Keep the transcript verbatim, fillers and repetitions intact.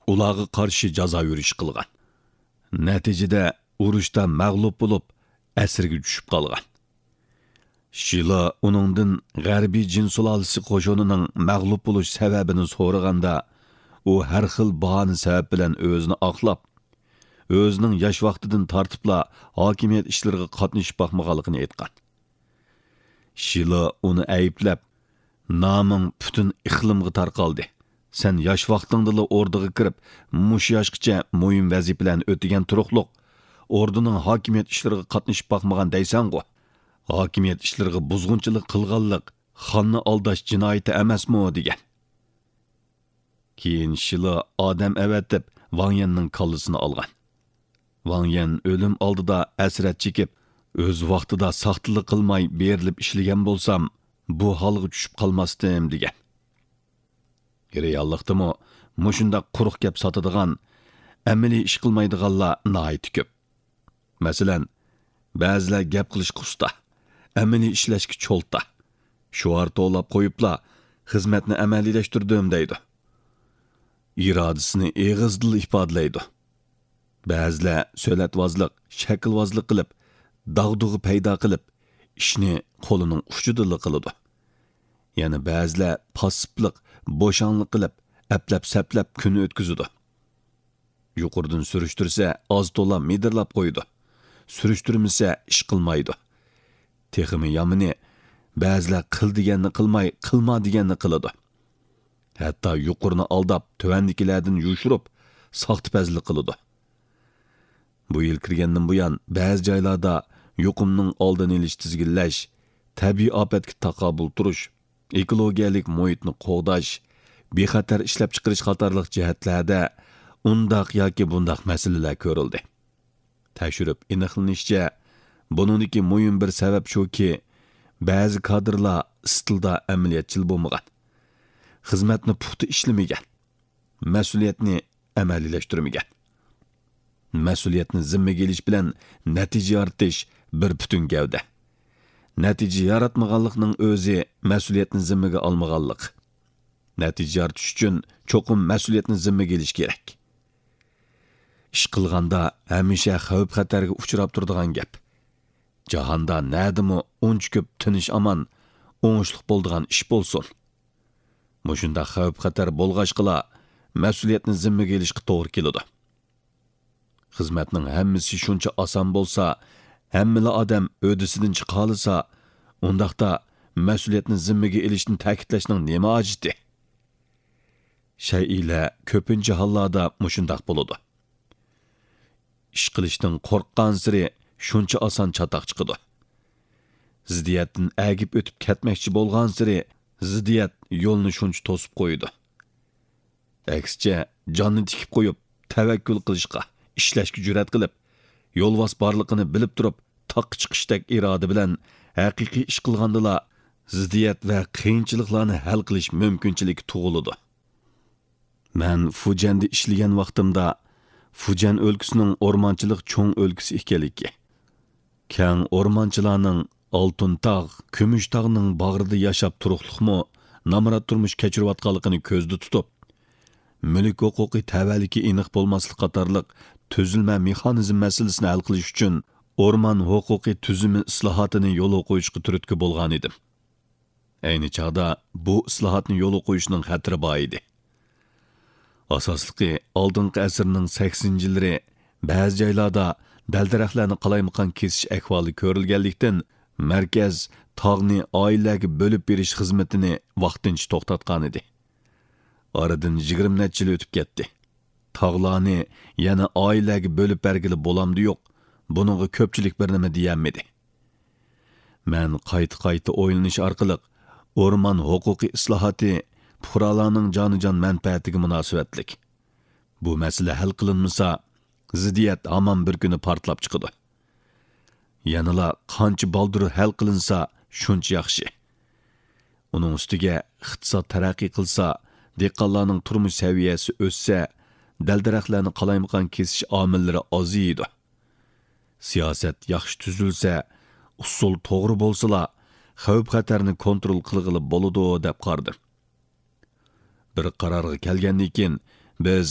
ularga qarshi jazo yurish qilgan. Natijada urushda mag'lub bo'lib, asirga tushib qolgan. Shila uningdan g'arbiy jin sulolasi qo'shinining mag'lub bo'lish sababini so'raganda, u har xil bahona sabab bilan o'zini oqlab, o'zining yosh vaqtidan tortibla hokimiyat ishlariga qatnashib boqmaganligini aytgan. Shila uni ayblab, "Naming butun iqlimga tarqaldi. Sen yosh vaqtingda ordaga kirib, mush yoshgacha muhim vazifalarni o'tagan turuqliq, ordaning hokimiyat ishlariga qatnashib boqmagan deysan-ku. Hokimiyat ishlariga buzg'unchilik qilganlik xonni aldash jinoyati emasmi?" degan. Keyin Shila odam avatib Wang Yanning kallasini olgan. Wang Yan o'lim oldida asrat chekib, o'z vaqtida saxtalik qilmay berilib ishlagan bo'lsam, bu holga tushib qolmasdim degan. Reallikdami mushunda quruq gap sotadigan, amaliy ish qilmaydiganlar nihoyat ko'p. Masalan, ba'zilar gap qilish usta, amaliy ishlashga cho'lta. Shuar to'lab qo'yibla, xizmatni amaliylashtirdim deydi. Irodasini eg'izdil ifodalaydi. Ba'zilar so'latvozlik, shaklvozlik qilib, dag'dug'i paydo qilib, ishni qo'lining uchida qiladi. Yana ba'zilar passiblik, bo'shanlik qilib, aplab-saplab kun o'tkazadi. Yuqoridan surishtirsa, oz to'la medirlab qo'ydi. Surishtirmasa, ish qilmaydi. Texmi yomini ba'zilar qil deganni qilmay, qilma deganni qiladi. Hatto yuqorini aldab, tuvandikilardan yushirib, soxtipazlik qiladi. Bu yil kirgandan buyon ba'zi joylarda yuqumning oldini olish tizginlash, tabiiy ofatga taqobil turish, ekologiyalik muhitni qo'g'dash, bexatar ishlab chiqarish qatorliq jihatlarda undaq yoki bundaq masalalar ko'rildi. Tashirib aniqlanishicha, buningdagi muhim bir sabab shuki, ba'zi kadrlar istilda amaliyatchil bo'lmagan, xizmatni puxta ishlamagan, mas'uliyatni amaliylashtirmagan. Mas'uliyatni zimmaga olish bilan natija yaratish bir butun gavda. Natija yaratmaganlikning o'zi mas'uliyatni zimmaga olmaganlik. Natija yaratish uchun cho'qim mas'uliyatni zimmaga olish kerak. Ish qilganda hamisha xavf-xatarga uchrab turadigan gap. Jahonda nadimi uncha ko'p tinish aman, o'ngishliq bo'ladigan ish bo'lsin. Mushunda xavf-xatar bo'lg'achqila mas'uliyatni zimmaga olishga to'g'ri keladi. Xizmatning hammasi shuncha oson bo'lsa, hammala odam o'disidan chiqolsa, undaqda mas'uliyatni zimmaga olishni ta'kidlashning nima hojati? Shay'ila ko'pincha hollarda mushundaq bo'ladi. Ish qilishdan qo'rqqan siri shuncha oson chatoq chiqadi. Ziddiyatdan agib o'tib ketmoqchi bo'lgan siri ziddiyat yo'lni shuncha to'sib qo'ydi. Aksicha jonni tikib qo'yib, tavakkul qilishga, ishlashga jur'at qilib, yo'lvos borligini bilib turib, taq chiqishdek iroda bilan haqiqiy ish qilgandala ziddiyat va qiyinchiliklarni hal qilish mumkinchiligi tug'iladi. Men Fujanda ishlagan vaqtimda Fujan o'lkasining o'rmonchilik cho'ng o'lkasi ekanligi, keng o'rmonchilarning Oltin tog', Kumush tog'ning bag'rida yashab turuqliqmi, namrat turmush kechirayotganligini ko'zda tutib, mulk huquqi tavalliki aniq bo'lmaslik qatorliq tuzilma mexanizm masalasini hal qilish uchun o'rmon huquqiy tuzumi islohotini yo'l qo'yishga turtki bo'lgan edim. Ayni chog'da bu islohotni yo'l qo'yishning xatiri bor edi. Asosligi oldingi asrning saksoninchi yillari ba'zi joylarda dal-daraxtlarni qalaymaqan kesish ahvoli ko'rilganlikdan markaz tog'ni oilaga bo'lib berish xizmatini vaqtincha to'xtatgan edi. Oradan yigirma necha yil o'tib ketdi. Tog'larni yana oilaga bo'lib bergili bo'lamdi yo'q. Buningga ko'pchilik bir nima deyolmadi. Men qayta-qayta o'ylanish orqali o'rmon huquqiy islohoti fuqarolarning jonijon manfaatiga munosabatlik. Bu masala hal qilinmasa, ziddiyat hamon bir kuni portlab chiqadi. Yanala qancha baldur hal qilinsa, shuncha yaxshi. Uning ustiga iqtisod taraqqiy qilsa, dehqonlarning turmush saviyasi o'ssa, dal-daraxtlarni qalaymaqan kesish omillari oziydi. Siyosat yaxshi tuzilsa, usul to'g'ri bo'lsa, xavf-xatarni kontrol qilg'ili bo'ladi deb qardim. Bir qarorga kelgandan keyin biz